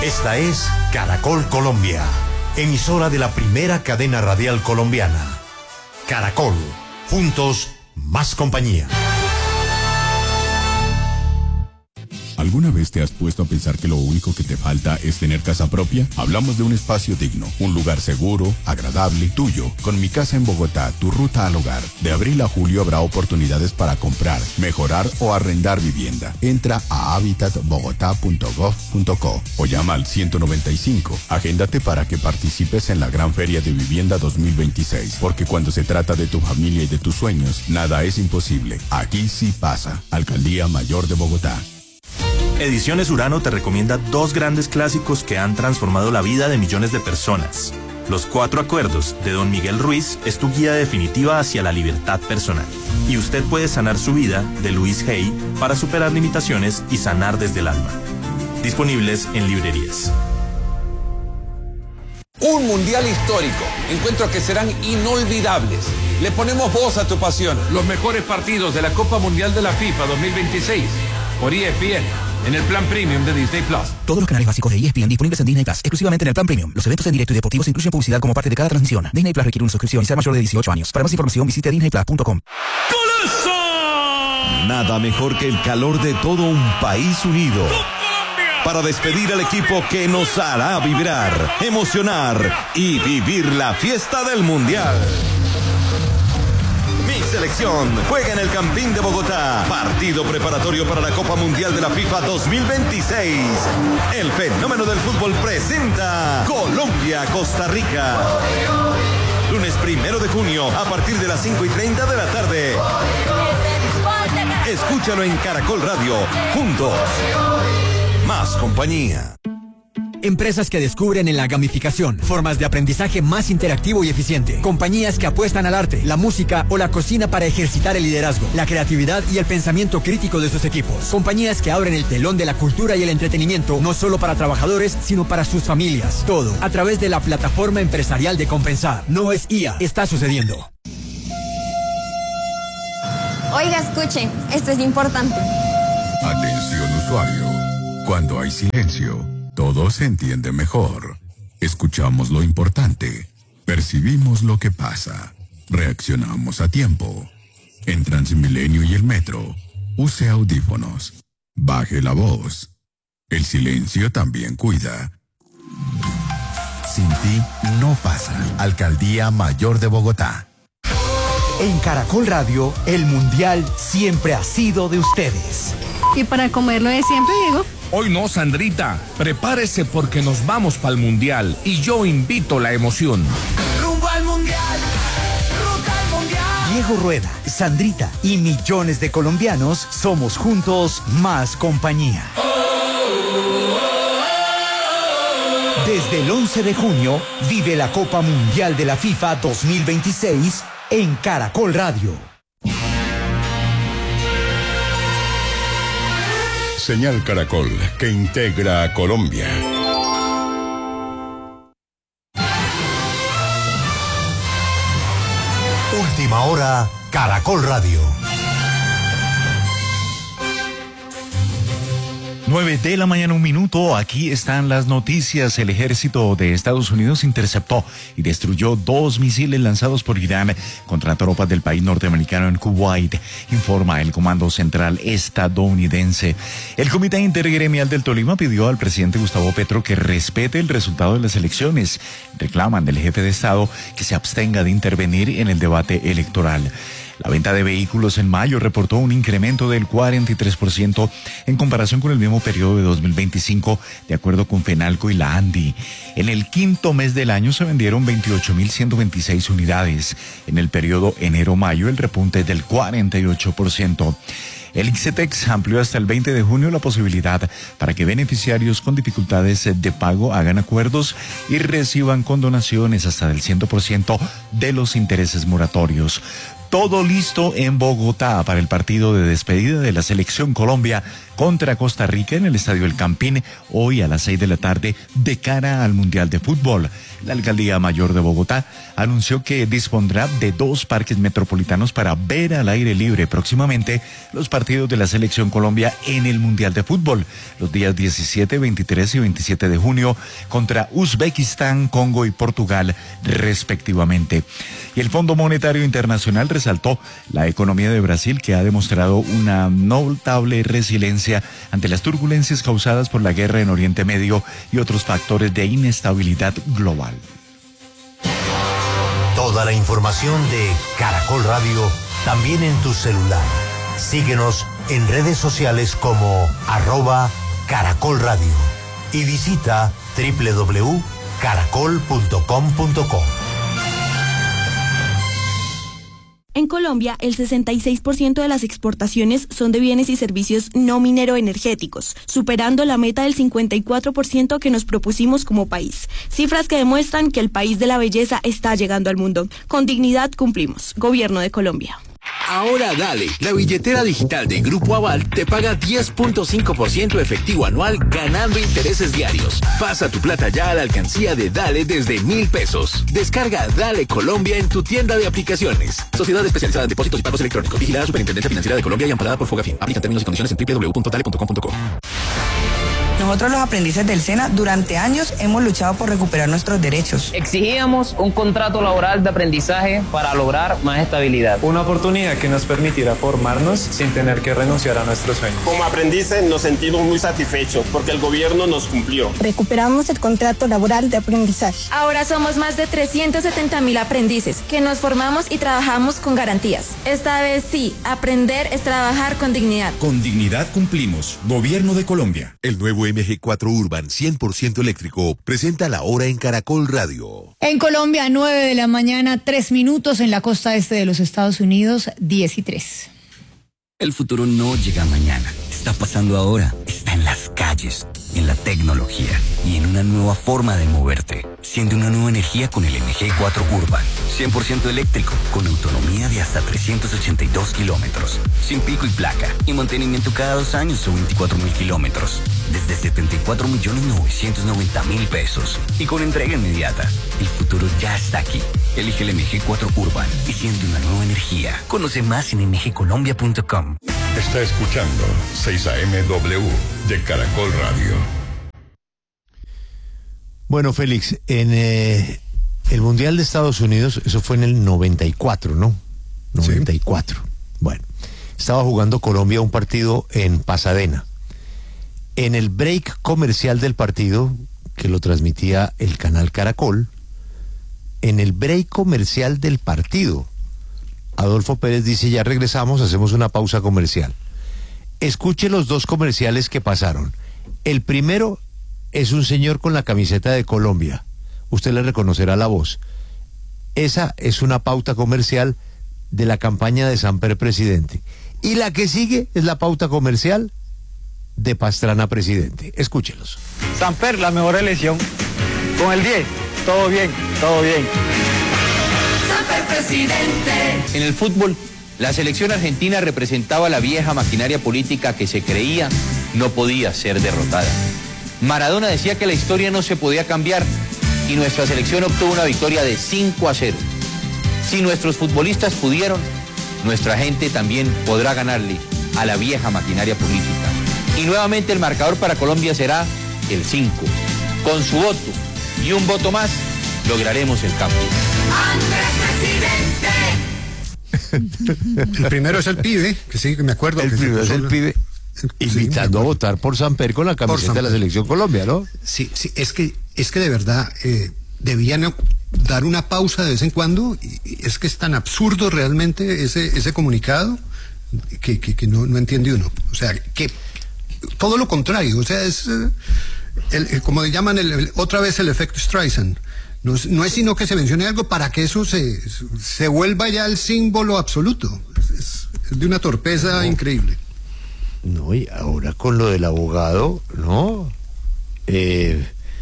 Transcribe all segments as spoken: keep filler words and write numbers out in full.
Esta es Caracol Colombia, emisora de la primera cadena radial colombiana. Caracol, juntos, más compañía. ¿Alguna vez te has puesto a pensar que lo único que te falta es tener casa propia? Hablamos de un espacio digno, un lugar seguro, agradable, tuyo. Con Mi Casa en Bogotá, tu ruta al hogar. De abril a julio habrá oportunidades para comprar, mejorar o arrendar vivienda. Entra a habitat bogotá punto gov punto co o llama al ciento noventa y cinco. Agéndate para que participes en la Gran Feria de Vivienda dos mil veintiséis. Porque cuando se trata de tu familia y de tus sueños, nada es imposible. Aquí sí pasa. Alcaldía Mayor de Bogotá. Ediciones Urano te recomienda dos grandes clásicos que han transformado la vida de millones de personas. Los Cuatro Acuerdos, de Don Miguel Ruiz, es tu guía definitiva hacia la libertad personal. Y Usted puede sanar su vida, de Luis Hay, para superar limitaciones y sanar desde el alma. Disponibles en librerías. Un mundial histórico, encuentros que serán inolvidables. Le ponemos voz a tu pasión. Los mejores partidos de la Copa Mundial de la FIFA dos mil veintiséis por E S P N. En el plan premium de Disney Plus. Todos los canales básicos de E S P N disponibles en Disney Plus, exclusivamente en el plan premium. Los eventos en directo y deportivos incluyen publicidad como parte de cada transmisión. Disney Plus requiere una suscripción y sea mayor de dieciocho años. Para más información visite disney plus punto com. Nada mejor que el calor de todo un país unido. Para despedir al equipo que nos hará vibrar, emocionar y vivir la fiesta del Mundial. Mi selección juega en el Campín de Bogotá. Partido preparatorio para la Copa Mundial de la FIFA dos mil veintiséis. El fenómeno del fútbol presenta Colombia-Costa Rica. Lunes primero de junio a partir de las cinco y treinta de la tarde. Escúchalo en Caracol Radio. Juntos, más compañía. Empresas que descubren en la gamificación formas de aprendizaje más interactivo y eficiente. Compañías que apuestan al arte, la música o la cocina para ejercitar el liderazgo, la creatividad y el pensamiento crítico de sus equipos. Compañías que abren el telón de la cultura y el entretenimiento no solo para trabajadores, sino para sus familias. Todo a través de la plataforma empresarial de Compensar. No es I A, está sucediendo. Oiga, escuche, esto es importante. Atención usuario. Cuando hay silencio, todo se entiende mejor. Escuchamos lo importante. Percibimos lo que pasa. Reaccionamos a tiempo. En Transmilenio y el metro, use audífonos. Baje la voz. El silencio también cuida. Sin ti no pasa. Alcaldía Mayor de Bogotá. En Caracol Radio, el Mundial siempre ha sido de ustedes. ¿Y para comerlo de siempre, Diego? Hoy no, Sandrita. Prepárese porque nos vamos para el Mundial y yo invito la emoción. ¡Rumbo al Mundial! ¡Ruta al Mundial! Diego Rueda, Sandrita y millones de colombianos somos juntos más compañía. Desde el once de junio, vive la Copa Mundial de la FIFA dos mil veintiséis en Caracol Radio. Señal Caracol, que integra a Colombia. Última hora, Caracol Radio. nueve de la mañana, un minuto. Aquí están las noticias. El ejército de Estados Unidos interceptó y destruyó dos misiles lanzados por Irán contra tropas del país norteamericano en Kuwait, informa el Comando Central estadounidense. El Comité Intergremial del Tolima pidió al presidente Gustavo Petro que respete el resultado de las elecciones. Reclaman del jefe de Estado que se abstenga de intervenir en el debate electoral. La venta de vehículos en mayo reportó un incremento del cuarenta y tres por ciento en comparación con el mismo periodo de dos mil veinticinco, de acuerdo con Fenalco y la ANDI. En el quinto mes del año se vendieron veintiocho mil ciento veintiséis unidades. En el periodo enero-mayo el repunte es del cuarenta y ocho por ciento. El ICETEX amplió hasta el veinte de junio la posibilidad para que beneficiarios con dificultades de pago hagan acuerdos y reciban condonaciones hasta del cien por ciento de los intereses moratorios. Todo listo en Bogotá para el partido de despedida de la Selección Colombia contra Costa Rica en el Estadio El Campín, hoy a las seis de la tarde, de cara al Mundial de Fútbol. La Alcaldía Mayor de Bogotá anunció que dispondrá de dos parques metropolitanos para ver al aire libre próximamente los partidos de la Selección Colombia en el Mundial de Fútbol, los días diecisiete, veintitrés y veintisiete de junio, contra Uzbekistán, Congo y Portugal, respectivamente. Y el Fondo Monetario Internacional resaltó la economía de Brasil, que ha demostrado una notable resiliencia ante las turbulencias causadas por la guerra en Oriente Medio y otros factores de inestabilidad global. Toda la información de Caracol Radio también en tu celular. Síguenos en redes sociales como arroba Caracol Radio y visita doble u doble u doble u punto caracol punto com punto co. En Colombia, el sesenta y seis por ciento de las exportaciones son de bienes y servicios no mineroenergéticos, superando la meta del cincuenta y cuatro por ciento que nos propusimos como país. Cifras que demuestran que el país de la belleza está llegando al mundo. Con dignidad cumplimos. Gobierno de Colombia. Ahora Dale, la billetera digital de Grupo Aval te paga diez punto cinco por ciento efectivo anual ganando intereses diarios. Pasa tu plata ya a la alcancía de Dale desde mil pesos. Descarga Dale Colombia en tu tienda de aplicaciones. Sociedad especializada en depósitos y pagos electrónicos. Vigilada Superintendencia Financiera de Colombia y amparada por Fogafín. Aplica términos y condiciones en doble u doble u doble u punto dale punto com punto co. Nosotros los aprendices del SENA durante años hemos luchado por recuperar nuestros derechos. Exigíamos un contrato laboral de aprendizaje para lograr más estabilidad. Una oportunidad que nos permitirá formarnos sin tener que renunciar a nuestros sueños. Como aprendices nos sentimos muy satisfechos porque el gobierno nos cumplió. Recuperamos el contrato laboral de aprendizaje. Ahora somos más de trescientos setenta mil aprendices que nos formamos y trabajamos con garantías. Esta vez sí, aprender es trabajar con dignidad. Con dignidad cumplimos. Gobierno de Colombia. El nuevo M G cuatro Urban cien por ciento eléctrico presenta la hora en Caracol Radio. En Colombia, nueve de la mañana, tres minutos. En la costa este de los Estados Unidos, diez y tres. El futuro no llega mañana. Está pasando ahora. Está en las calles, en la tecnología y en una nueva forma de moverte. Siente una nueva energía con el M G cuatro Urban. cien por ciento eléctrico, con autonomía de hasta trescientos ochenta y dos kilómetros. Sin pico y placa. Y mantenimiento cada dos años o veinticuatro mil kilómetros. Desde setenta y cuatro millones novecientos noventa mil pesos. Y con entrega inmediata. El futuro ya está aquí. Elige el M G cuatro Urban y siente una nueva energía. Conoce más en m g colombia punto com. Está escuchando seis A M W de Caracol Radio. Bueno, Félix, en eh, el Mundial de Estados Unidos, eso fue en el noventa y cuatro, ¿no? noventa y cuatro. Sí. Bueno, estaba jugando Colombia un partido en Pasadena. En el break comercial del partido, que lo transmitía el canal Caracol, en el break comercial del partido, Adolfo Pérez dice: ya regresamos, hacemos una pausa comercial. Escuche los dos comerciales que pasaron. El primero es un señor con la camiseta de Colombia. Usted le reconocerá la voz. Esa es una pauta comercial de la campaña de Samper presidente. Y la que sigue es la pauta comercial de Pastrana presidente. Escúchelos. Samper, la mejor elección. Con el diez, todo bien, todo bien. Samper presidente. En el fútbol, la selección argentina representaba la vieja maquinaria política que se creía no podía ser derrotada. Maradona decía que la historia no se podía cambiar y nuestra selección obtuvo una victoria de cinco a cero. Si nuestros futbolistas pudieron, nuestra gente también podrá ganarle a la vieja maquinaria política. Y nuevamente el marcador para Colombia será el cinco. Con su voto y un voto más, lograremos el cambio. Andrés presidente. El primero es el pibe, que sí, que me acuerdo. El que primero es el pibe. Invitando sí, a votar por Samper con la camiseta de la Selección Colombia, ¿no? Sí, sí, es que, es que de verdad eh, debían dar una pausa de vez en cuando. Y, y es que es tan absurdo realmente ese, ese comunicado que, que, que no, no entiende uno. O sea, que todo lo contrario, o sea, es eh, el, el, como le llaman el, el, otra vez el efecto Streisand. No es, no es sino que se mencione algo para que eso se, se vuelva ya el símbolo absoluto. Es, es de una torpeza no. increíble. No, y ahora con lo del abogado, ¿no? Eh,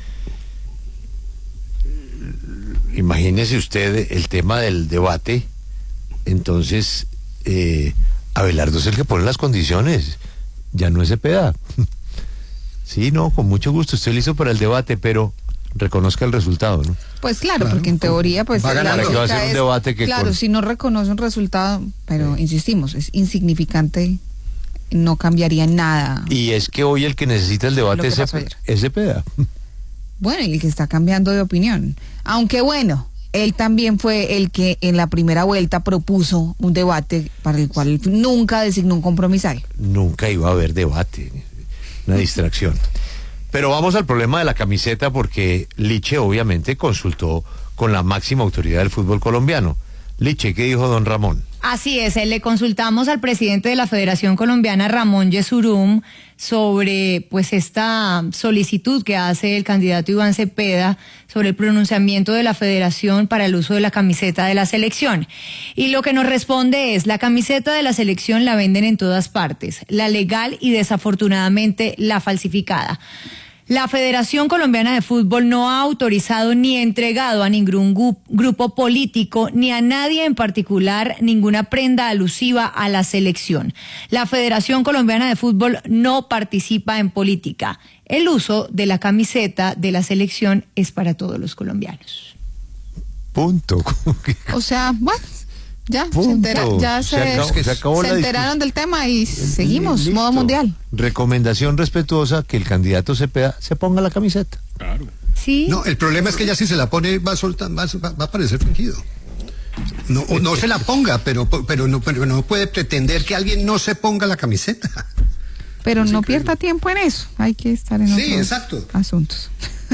imagínese usted el tema del debate. Entonces, eh, Abelardo es el que pone las condiciones. ya no es Cepeda. Sí, no, con mucho gusto, estoy listo para el debate, pero reconozca el resultado, ¿no? Pues claro, claro, porque en teoría pues va la que va a ser un es, debate que claro, con... si no reconoce un resultado, pero sí. insistimos, es insignificante, no cambiaría nada. Y es que hoy el que necesita el debate es, es Cepeda. Bueno, y el que está cambiando de opinión, aunque bueno, él también fue el que en la primera vuelta propuso un debate para el cual nunca designó un compromisario. Nunca iba a haber debate, una distracción. Pero vamos al problema de la camiseta, porque Liche obviamente consultó con la máxima autoridad del fútbol colombiano. Liche, ¿qué dijo don Ramón? Así es, le consultamos al presidente de la Federación Colombiana, Ramón Yesurum, sobre pues esta solicitud que hace el candidato Iván Cepeda sobre el pronunciamiento de la Federación para el uso de la camiseta de la selección. Y lo que nos responde es: la camiseta de la selección la venden en todas partes, la legal y desafortunadamente la falsificada. La Federación Colombiana de Fútbol no ha autorizado ni entregado a ningún gu- grupo político ni a nadie en particular ninguna prenda alusiva a la selección. La Federación Colombiana de Fútbol no participa en política. El uso de la camiseta de la selección es para todos los colombianos. Punto. O sea, bueno, ya, se, entera, ya se, se, acabó, se, acabó se enteraron del tema y seguimos, listo. Modo mundial. Recomendación respetuosa, que el candidato Cepeda se ponga la camiseta. Claro. Sí. No, el problema es que ya si se la pone va a, soltar, va, va, va a parecer fingido. No, no se la ponga, pero, pero, no, pero no puede pretender que alguien no se ponga la camiseta. Pero no pierda tiempo en eso, hay que estar en sí, otros exacto. asuntos.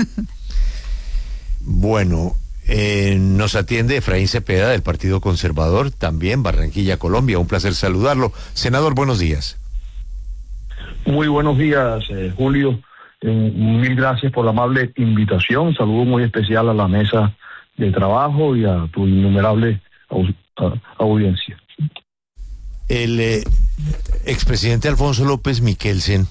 Bueno, eh, nos atiende Efraín Cepeda del Partido Conservador, también Barranquilla, Colombia. Un placer saludarlo. Senador, buenos días. Muy buenos días, eh, Julio. Eh, mil gracias por la amable invitación. Saludo muy especial a la mesa de trabajo y a tu innumerable au- a- audiencia. El eh, expresidente Alfonso López Miquelsen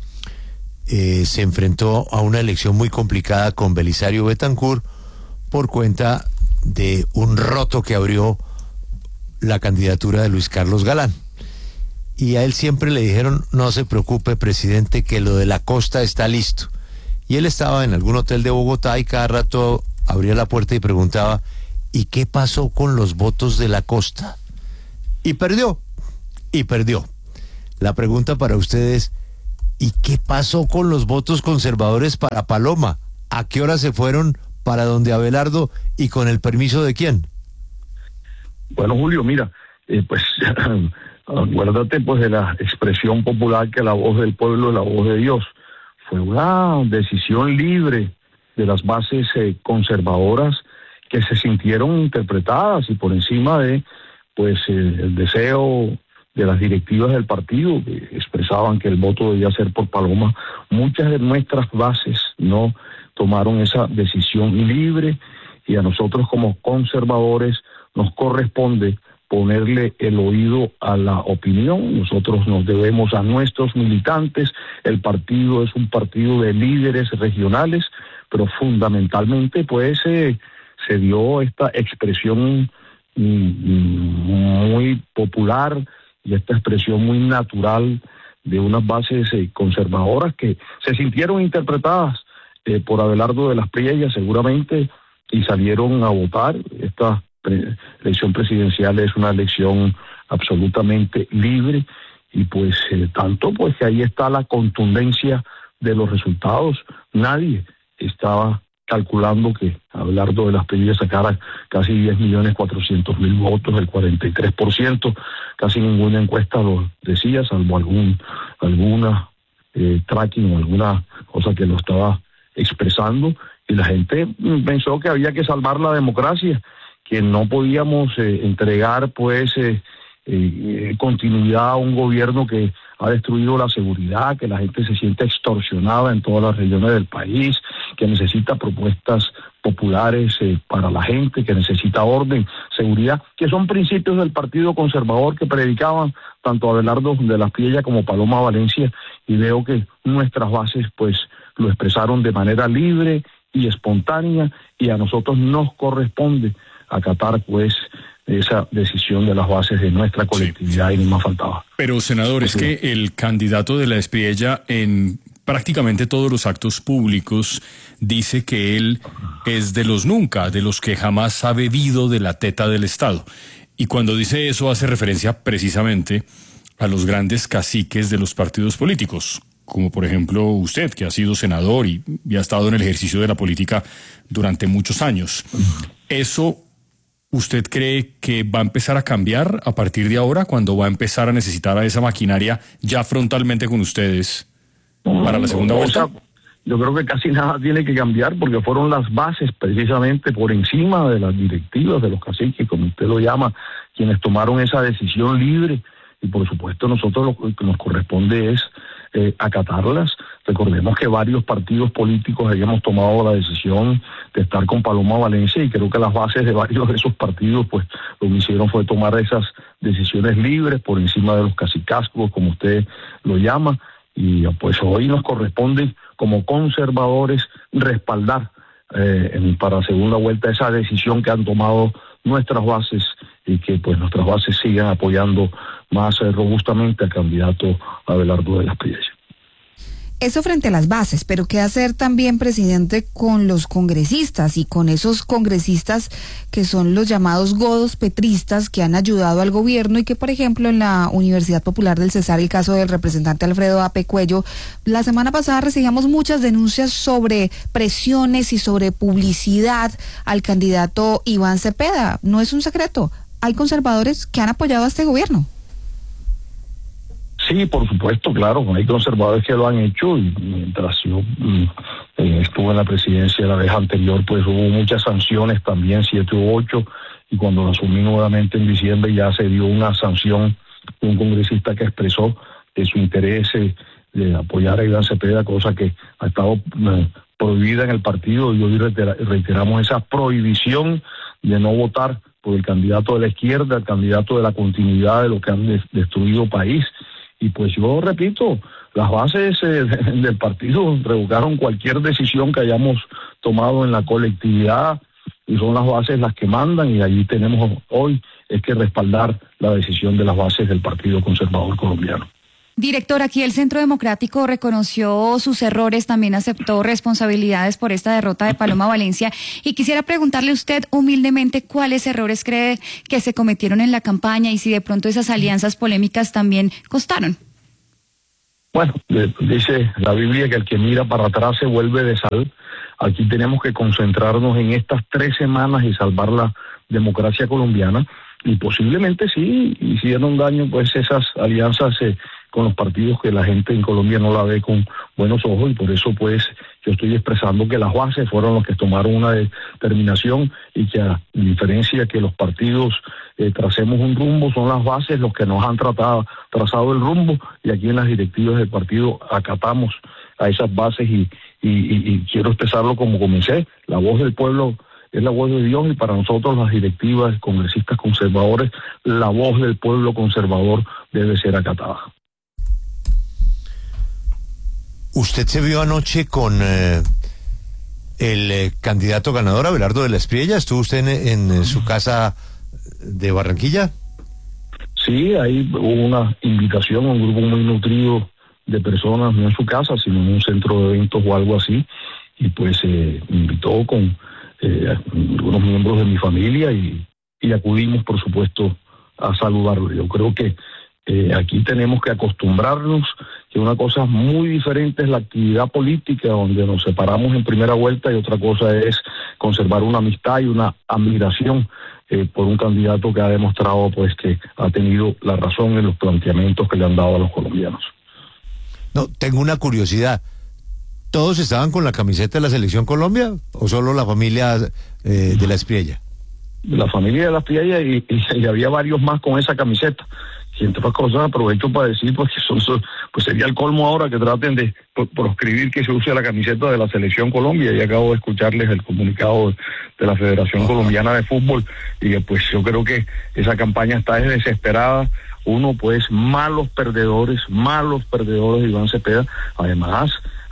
eh, se enfrentó a una elección muy complicada con Belisario Betancur por cuenta de un roto que abrió la candidatura de Luis Carlos Galán. Y a él siempre le dijeron: no se preocupe, presidente, que lo de la costa está listo. Y él estaba en algún hotel de Bogotá y cada rato abría la puerta y preguntaba: ¿y qué pasó con los votos de la costa? Y perdió, y perdió. La pregunta para ustedes: ¿y qué pasó con los votos conservadores para Paloma? ¿A qué hora se fueron para donde Abelardo y con el permiso de quién? Bueno, Julio, mira, eh, pues acuérdate pues de la expresión popular que la voz del pueblo es la voz de Dios. Fue una decisión libre de las bases eh, conservadoras que se sintieron interpretadas y por encima de pues eh, el deseo de las directivas del partido, que expresaban que el voto debía ser por Paloma. Muchas de nuestras bases no tomaron esa decisión libre y a nosotros como conservadores nos corresponde ponerle el oído a la opinión. Nosotros nos debemos a nuestros militantes. El partido es un partido de líderes regionales, pero fundamentalmente pues eh, se dio esta expresión mm, muy popular y esta expresión muy natural de unas bases eh, conservadoras que se sintieron interpretadas eh, por Abelardo de las Priellas seguramente y salieron a votar. Esta pre- elección presidencial es una elección absolutamente libre y pues eh, tanto pues que ahí está la contundencia de los resultados. Nadie estaba calculando que Abelardo de las Priellas sacara casi diez millones cuatrocientos mil votos, el cuarenta y tres por ciento, casi ninguna encuesta lo decía, salvo algún alguna eh, tracking o alguna cosa que lo estaba expresando, y la gente pensó que había que salvar la democracia, que no podíamos eh, entregar pues eh, eh, continuidad a un gobierno que ha destruido la seguridad, que la gente se siente extorsionada en todas las regiones del país, que necesita propuestas populares eh, para la gente, que necesita orden, seguridad, que son principios del Partido Conservador que predicaban tanto Abelardo de las Priellas como Paloma Valencia, y veo que nuestras bases pues lo expresaron de manera libre y espontánea, y a nosotros nos corresponde acatar pues esa decisión de las bases de nuestra colectividad, sí. Y ni más faltaba. Pero, senador, es que el candidato de la Espriella en prácticamente todos los actos públicos dice que él es de los nunca, de los que jamás ha bebido de la teta del Estado. Y cuando dice eso hace referencia precisamente a los grandes caciques de los partidos políticos, como por ejemplo usted, que ha sido senador y, y ha estado en el ejercicio de la política durante muchos años. ¿Eso usted cree que va a empezar a cambiar a partir de ahora, cuando va a empezar a necesitar a esa maquinaria ya frontalmente con ustedes para la segunda vuelta? O sea, yo creo que casi nada tiene que cambiar, porque fueron las bases precisamente por encima de las directivas de los caciques, como usted lo llama, quienes tomaron esa decisión libre, y por supuesto nosotros lo que nos corresponde es eh, acatarlas. Recordemos que varios partidos políticos habíamos tomado la decisión de estar con Paloma Valencia, y creo que las bases de varios de esos partidos pues lo que hicieron fue tomar esas decisiones libres por encima de los cacicazgos, como usted lo llama, y pues hoy nos corresponde como conservadores respaldar eh, en, para segunda vuelta esa decisión que han tomado nuestras bases, y que pues nuestras bases sigan apoyando más eh, robustamente al candidato Abelardo de la Espriella. Eso frente a las bases, pero ¿qué hacer también, presidente, con los congresistas y con esos congresistas que son los llamados godos petristas, que han ayudado al gobierno y que, por ejemplo, en la Universidad Popular del Cesar, el caso del representante Alfredo Ape Cuello, la semana pasada recibíamos muchas denuncias sobre presiones y sobre publicidad al candidato Iván Cepeda? No es un secreto, hay conservadores que han apoyado a este gobierno. Sí, por supuesto, claro, hay conservadores que lo han hecho, y mientras yo eh, estuve en la presidencia la vez anterior, pues hubo muchas sanciones también, siete u ocho, y cuando lo asumí nuevamente en diciembre ya se dio una sanción de un congresista que expresó de su interés eh, de apoyar a Iván Cepeda, cosa que ha estado eh, prohibida en el partido, y hoy reitera, reiteramos esa prohibición de no votar por el candidato de la izquierda, el candidato de la continuidad de lo que han de, destruido país. Y pues yo repito, las bases eh, del partido revocaron cualquier decisión que hayamos tomado en la colectividad, y son las bases las que mandan, y allí tenemos hoy es que respaldar la decisión de las bases del Partido Conservador Colombiano. Director, aquí el Centro Democrático reconoció sus errores, también aceptó responsabilidades por esta derrota de Paloma Valencia, y quisiera preguntarle a usted humildemente cuáles errores cree que se cometieron en la campaña y si de pronto esas alianzas polémicas también costaron. Bueno, dice la Biblia que el que mira para atrás se vuelve de sal. Aquí tenemos que concentrarnos en estas tres semanas y salvar la democracia colombiana, y posiblemente sí hicieron daño pues esas alianzas eh, con los partidos que la gente en Colombia no la ve con buenos ojos, y por eso pues yo estoy expresando que las bases fueron los que tomaron una determinación, y que a diferencia que los partidos eh, tracemos un rumbo, son las bases los que nos han tratado, trazado el rumbo, y aquí en las directivas del partido acatamos a esas bases, y, y, y, y quiero expresarlo como comencé: la voz del pueblo es la voz de Dios, y para nosotros las directivas, congresistas conservadores, la voz del pueblo conservador debe ser acatada. ¿Usted se vio anoche con eh, el eh, candidato ganador, Abelardo de la Espriella? ¿Estuvo usted en, en su casa de Barranquilla? Sí, ahí hubo una invitación a un grupo muy nutrido de personas, no en su casa, sino en un centro de eventos o algo así, y pues eh, me invitó con eh, algunos miembros de mi familia, y, y acudimos, por supuesto, a saludarlo. Yo creo que Eh, aquí tenemos que acostumbrarnos que una cosa muy diferente es la actividad política, donde nos separamos en primera vuelta, y otra cosa es conservar una amistad y una admiración eh, por un candidato que ha demostrado pues que ha tenido la razón en los planteamientos que le han dado a los colombianos. No, tengo una curiosidad. ¿Todos estaban con la camiseta de la Selección Colombia o solo la familia eh, de la Espriella? La familia de la Espriella, y, y, y había varios más con esa camiseta. Y entre otras cosas aprovecho para decir pues que son, son, pues sería el colmo ahora que traten de proscribir que se use la camiseta de la Selección Colombia, y acabo de escucharles el comunicado de la Federación Colombiana de Fútbol, y pues yo creo que esa campaña está desesperada. Uno, pues malos perdedores, malos perdedores de Iván Cepeda. Además,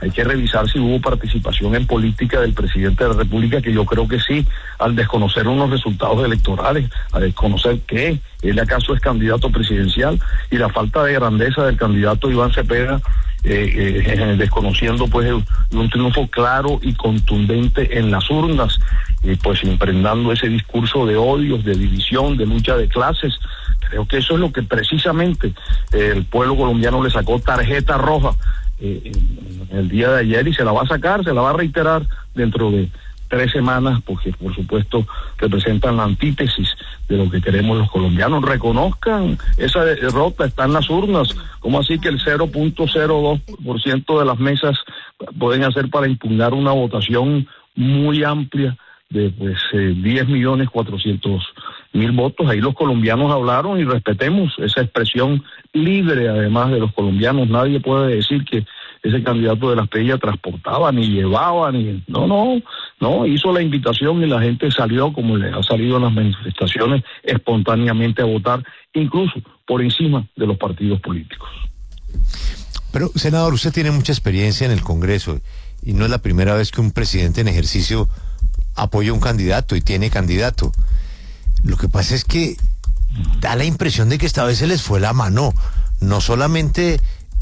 hay que revisar si hubo participación en política del presidente de la República, que yo creo que sí, al desconocer unos resultados electorales, a desconocer que él acaso es candidato presidencial, y la falta de grandeza del candidato Iván Cepeda, eh, eh, desconociendo pues un triunfo claro y contundente en las urnas, y pues impregnando ese discurso de odios, de división, de lucha de clases. Creo que eso es lo que precisamente eh, el pueblo colombiano le sacó tarjeta roja eh, en el día de ayer, y se la va a sacar, se la va a reiterar dentro de tres semanas, porque por supuesto representan la antítesis de lo que queremos los colombianos. Reconozcan esa derrota, está en las urnas. ¿Cómo así que el cero punto cero dos por ciento de las mesas pueden hacer para impugnar una votación muy amplia de pues eh, diez millones cuatrocientos mil votos? Ahí los colombianos hablaron, y respetemos esa expresión libre además de los colombianos. Nadie puede decir que ese candidato de Las Pellas transportaba, ni llevaba, ni... No, no, no, hizo la invitación y la gente salió, como le ha salido en las manifestaciones, espontáneamente a votar, incluso por encima de los partidos políticos. Pero, senador, usted tiene mucha experiencia en el Congreso, y no es la primera vez que un presidente en ejercicio apoya a un candidato y tiene candidato. Lo que pasa es que da la impresión de que esta vez se les fue la mano, no solamente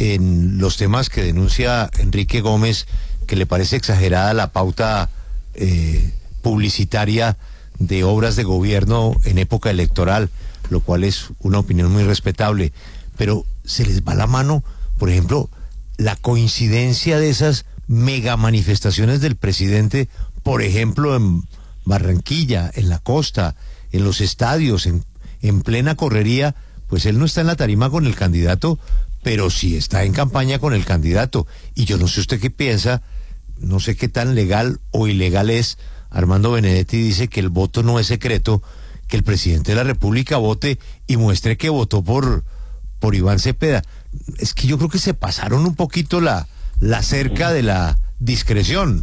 en los temas que denuncia Enrique Gómez, que le parece exagerada la pauta eh, publicitaria de obras de gobierno en época electoral, lo cual es una opinión muy respetable, pero se les va la mano, por ejemplo, la coincidencia de esas mega manifestaciones del presidente, por ejemplo, en Barranquilla, en la costa, en los estadios, en, en plena correría. Pues él no está en la tarima con el candidato, pero sí está en campaña con el candidato. Y yo no sé usted qué piensa, no sé qué tan legal o ilegal es. Armando Benedetti dice que el voto no es secreto, que el presidente de la República vote y muestre que votó por, por Iván Cepeda. Es que yo creo que se pasaron un poquito la, la cerca de la discreción.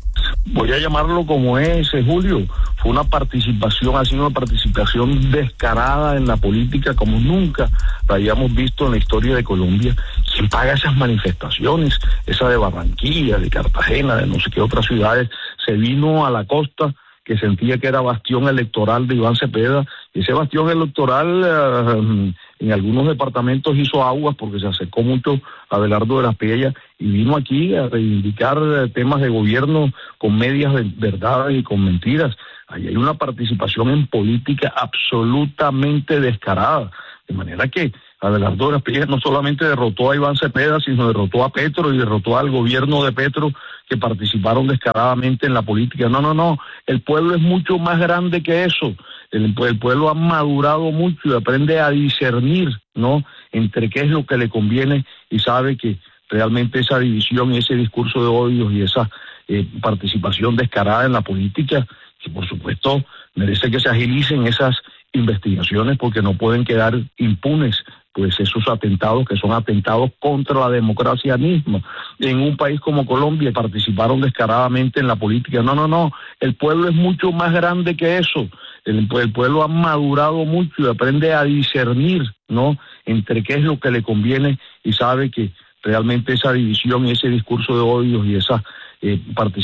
Voy a llamarlo como es, Julio. Fue una participación, ha sido una participación descarada en la política como nunca la habíamos visto en la historia de Colombia. ¿Quién paga esas manifestaciones? Esa de Barranquilla, de Cartagena, de no sé qué otras ciudades. Se vino a la costa, que sentía que era bastión electoral de Iván Cepeda. Ese bastión electoral uh, en algunos departamentos hizo aguas porque se acercó mucho a Abelardo de Las Pellas y vino aquí a reivindicar uh, temas de gobierno con medias de verdades y con mentiras. Ahí hay una participación en política absolutamente descarada, de manera que Abelardo de Las Pellas no solamente derrotó a Iván Cepeda, sino derrotó a Petro y derrotó al gobierno de Petro, que participaron descaradamente en la política. No, no, no, el pueblo es mucho más grande que eso. El, el pueblo ha madurado mucho y aprende a discernir, ¿no?, entre qué es lo que le conviene, y sabe que realmente esa división y ese discurso de odios y esa eh, participación descarada en la política, que por supuesto merece que se agilicen esas investigaciones, porque no pueden quedar impunes pues esos atentados que son atentados contra la democracia misma. En un país como Colombia participaron descaradamente en la política. No, no, no, el pueblo es mucho más grande que eso. El, el pueblo ha madurado mucho y aprende a discernir, ¿no?, entre qué es lo que le conviene, y sabe que realmente esa división y ese discurso de odios y esa eh, participación